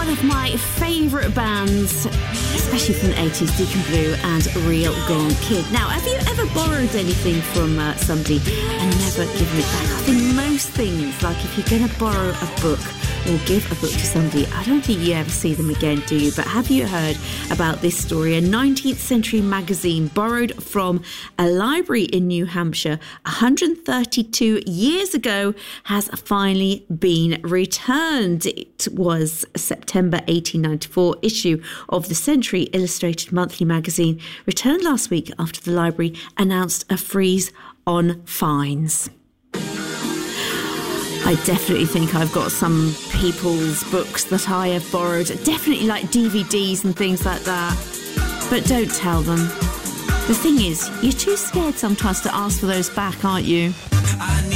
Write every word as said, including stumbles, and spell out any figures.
one of my favourite bands, especially from the eighties, Deacon Blue and Real Gone Kid. Now, have you ever borrowed anything from uh, somebody and never given it back? I think most things, like if you're going to borrow a book or give a book to somebody, I don't think you ever see them again, do you? But have you heard about this story? A nineteenth century magazine borrowed from a library in New Hampshire one hundred thirty-two years ago has finally been returned. It was a September eighteen ninety-four issue of the Century Illustrated Monthly magazine, returned last week after the library announced a freeze on fines. I definitely think I've got some people's books that I have borrowed, definitely like D V Ds and things like that, but don't tell them. The thing is, you're too scared sometimes to ask for those back, aren't you?